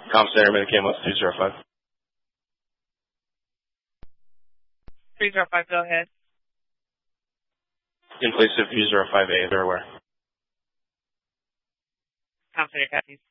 Comp Center, Medicaid, what's 205? 305, go ahead. In place of 205A, they're where? Comp Center copies.